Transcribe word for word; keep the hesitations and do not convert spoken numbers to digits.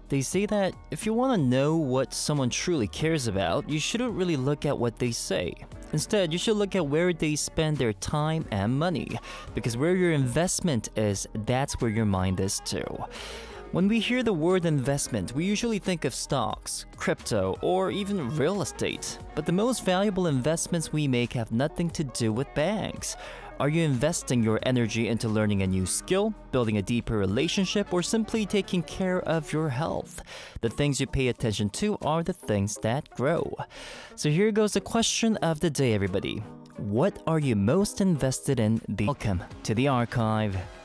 They say that if you want to know what someone truly cares about, you shouldn't really look at what they say. Instead, you should look at where they spend their time and money, because where your investment is, that's where your mind is too. When we hear the word investment, we usually think of stocks, crypto, or even real estate. But the most valuable investments we make have nothing to do with banks. Are you investing your energy into learning a new skill, building a deeper relationship, or simply taking care of your health? The things you pay attention to are the things that grow. So here goes the question of the day, everybody. What are you most invested in? Welcome to the archive.